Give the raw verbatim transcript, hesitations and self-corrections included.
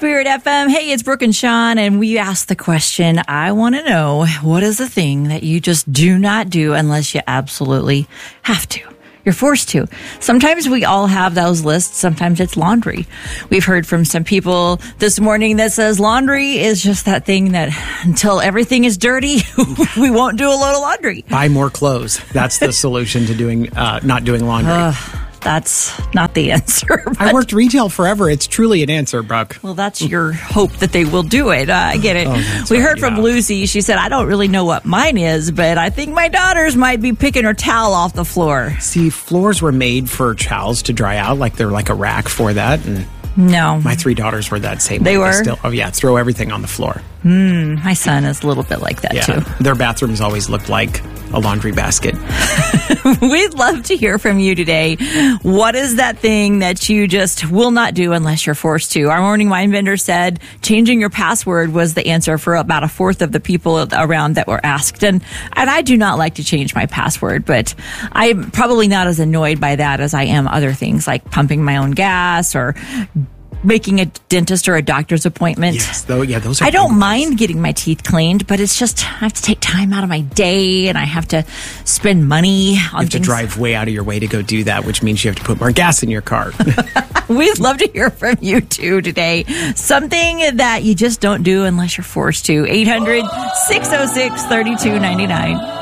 Spirit F M. Hey, it's Brooke and Sean, and we asked the question, I want to know, what is the thing that you just do not do unless you absolutely have to? You're forced to. Sometimes we all have those lists. Sometimes it's laundry. We've heard from some people this morning that says laundry is just that thing that until everything is dirty, we won't do a load of laundry. Buy more clothes. That's the solution to doing uh, not doing laundry. Uh, that's not the answer. I worked retail forever. It's truly an answer, Brooke. Well, that's your hope that they will do it. Uh, I get it. Oh, we right, heard from yeah. Lucy. She said, I don't really know what mine is, but I think my daughter's might be picking her towel off the floor. See, floors were made for towels to dry out. Like they're like a rack for that. And No. my three daughters were that same They way. were? Still, oh, yeah. Throw everything on the floor. Mm, my son is a little bit like that, Yeah. too. Their bathrooms always looked like a laundry basket. We'd love to hear from you today. What is that thing that you just will not do unless you're forced to? Our morning wine vendor said changing your password was the answer for about a fourth of the people around that were asked. And, and I do not like to change my password, but I'm probably not as annoyed by that as I am other things like pumping my own gas or making a dentist or a doctor's appointment. Yes, though, yeah, those are I don't good ones. mind getting my teeth cleaned, but it's just I have to take time out of my day and I have to spend money on You have to things. drive way out of your way to go do that, which means you have to put more gas in your car. We'd love to hear from you too today. Something that you just don't do unless you're forced to. eight hundred, six oh six, three two nine nine.